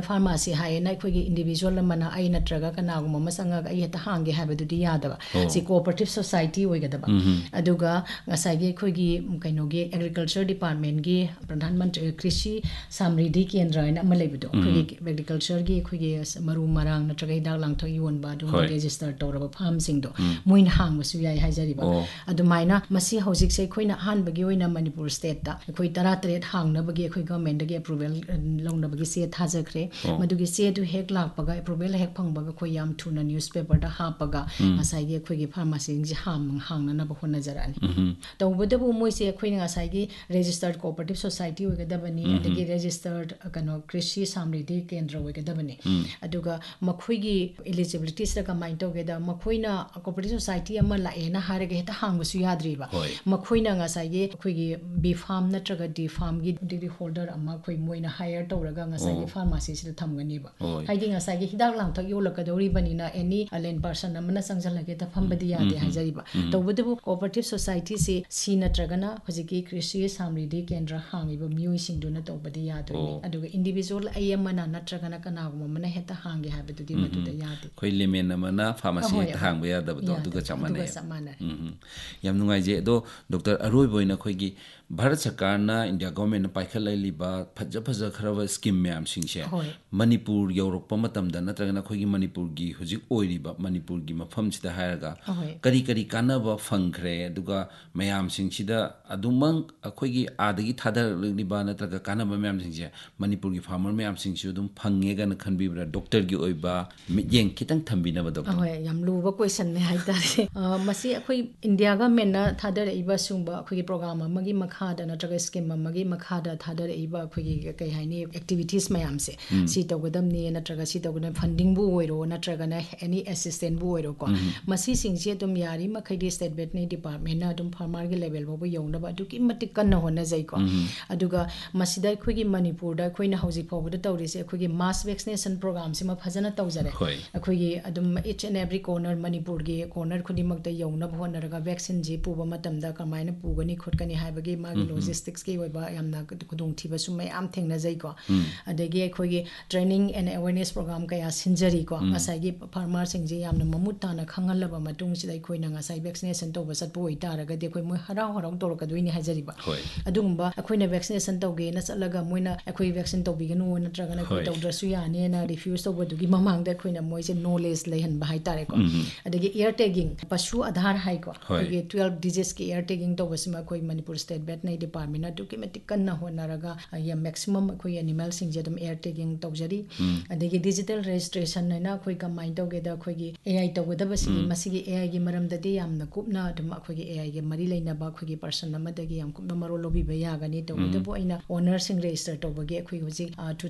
pharmacy haina akhoi individual mana ai natraga kanaguma masanga ai heta hange habadudi yadaba si cooperative society oigadaba aduga ngasai ge akhoi gi kainoge agriculture department gi pradhan mantri krishi samriddhi kendra ina amalaibudo akhoi agriculture gi akhoi gi maru marang natraga hidak langthak yonba du register tawraba farm sing do moin hangbasu yai haijariba adumaina masi hojik se akhoi na hanbagi oina manipur state ta akhoi 13 hangnabagi akhoi government gi approval longnabagi se thajakre madugi se du hek lakpaga approval hek phangbaga khoi yam thuna newspaper da hapaga asai gi akhoi gi pharmacy ji hangna na bahona jarani tawbadabu moi se akhoi na asai gi registered cooperative society oigadabani adagi registered kano krishi samriddhi kendra oigadabani aduga makhoi gi eligibility sra kamai tawgeda makhoi na cooperative society ama la ena haraga heta hangbasu yadriba makhoi na ngasai gi akhoi gi b farm natraga d farm gi degree holder ama khoi moina hire tawraga ngasai gi pharmacy sida thamgani ba haidi ngasai gi hidak langthak yolakadori banina any alien person amana sangjalage ta phambadi yade hajariba tawbudu cooperative society se si natragana hojiki krishi samriddhi kendra hangiba mioi singduna tawbadi yadoi aduga individual ayamana natragana kanaguma mana heta hangi habadudi maduda yade khoi lemen amana pharmacy heta hangba yadabdo aduga chamane yam nungai je do Dr. Aroi boina khoi gi Bharat Sarkar na India government na paikhalai liba phaja kharaba scheme myam singse Manipur Yorokpa matamda natragana khoi gi Manipur gi hujik oiriba Manipur gi mafam sida hairaga kari kanaba phangkhre aduga mayam singsida adumang akhoi gi adagi thadar liba natraga kanaba myam singse Manipur gi farmer myam singsu dum phangge ga na khanbibra doctor gi oiba yeng kitang thambina ba doctor yam luba question ne haitare masi akhoi India government na thadar iba sungba akhoi program amagi khada natraga scheme amagi makhada thadar iba akhoi kai haini activities mayam se si tawgadam ni natraga si tawgadam funding bu oiro natraga na any assistant bu oiro ko masi singse dum yari makhai state veterinary department na dum farmer gi level bo yongna ba duki matik kanna hona jai ko aduga masida akhoi gi Manipur da akhoi na hauji phawda tawri se akhoi gi mass vaccination program se ma phajana tawjare akhoi gi adum each and every corner Manipur gi corner khudi makta yongna bhona raga vaccine ji puba matamda kamaina pugani khotkani haibagi magi logistics ki oiba yamna kudung thiba sum mayam thengna jai ko adagi akhoi gi training and awareness program kaya sinjari ko asai gi farmer sing ji yamna mamut tana khangalaba matung sida akhoi na ngasai vaccination tawba satbo itaraga de akhoi moi harau torakadoini hajariba adungba akhoi na vaccination tawge na chalaga moina akhoi vaccine tawbiganu natraga na akhoi tawdrasu yani na refuse tawba dugi mamang da akhoi na moi se knowledge lehan ba hai tare ko adagi ear tagging pasu adhar hai ko akhoi 12 disease ki ear tagging tawba sima akhoi Manipur state veterinary department na duki matik kanna honaraga ya maximum akhoi animal sing jedum air tagging tawjari adagi digital registration na akhoi kamai tawgeda akhoi gi AI tawgada basi masigi AI gi maram dadi yamna kupna dum akhoi gi AI gi mari leina ba akhoi gi person amadagi yam kupna maro lobi ba yagani tawgada bo aina owner sing register tawbagi akhoi gi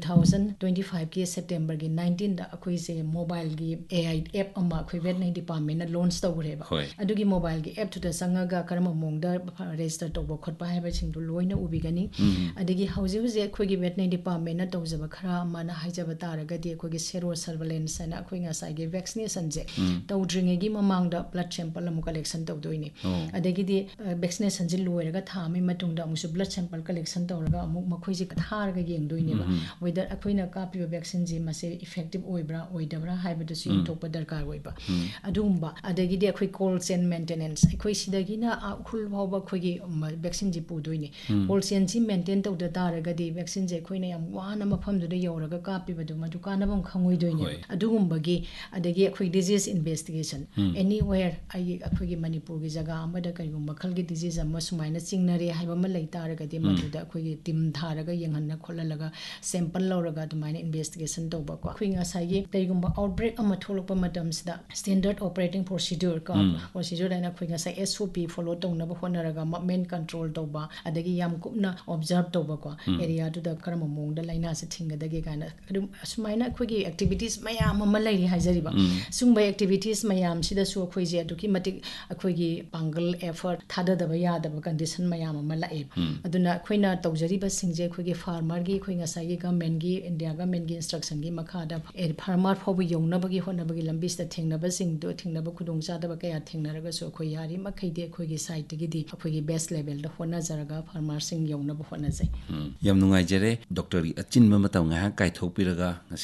2025 ki September gi 19 da akhoi se mobile gi AI app ama akhoi veterinary department na launch tawreba adugi mobile gi app tuda sangaga karama mongda register tawba khotpa haiba singdu loina ubigani adagi hauji huje akhoi gi veterinary department na tawjaba khara mana haijaba taragadi akhoi gi zero surveillance na akhoi nga sai gi vaccination je tawdringe gi mamang da blood sample amu collection tawdoini adagi di vaccination ji loiraga thami matungda amusu blood sample collection tawraga amu makhoi ji tharaga yengdoini ba whether akhoi na kapiba vaccine ji mase effective oibra oidabra haibadu su intokpa darkar oiba adumba adagi di akhoi cold chain maintenance akhoi sidagi na khul bawba akhoi gi vaccine ji pudoini cold chain ji maintain tawda taragadi vaccine je akhoi na yam wana mafam du da yoraga kapibadu madu kanabam khangoidoini adugumba gi adagi akhoi disease investigation anywhere ai akhoi gi Manipur gi jaga amada kaigumba khalgi disease ama sumaina chingnare haiba ma lai taragadi madu da akhoi gi team tharaga yenghanna kholalaga sample lawraga dumaina investigation tawba ko akhoi nga sai gi kaigumba outbreak ama tholokpa matam sida standard operating procedure ka procedure aina akhoi nga sai SOP follow tawna ba honaraga main control tawba adagi yam kupna observe tawba ko area to the karama mongda laina se thingada kana sumaina akhoi gi activities mayam ama lai haijariba sungba activities mayam sida su akhoi je aduki matik akhoi gi pangal effort thada daba yada ba condition mayam ama lai aduna akhoi na tawjariba singje akhoi gi farmer gi akhoi nga sai gi government gi India government gi instruction gi makhada farmer phobu yongna bagi hona bagi lambi sta thingna ba sing do thingna ba khudong chada ba kaya thingna raga su akhoi yari makhai de akhoi gi site gi di akhoi gi best level da hona jaraga farmer sing yongna ba hona jai yam nungai jere doctor gi achin ma mataw nga kai thopiraga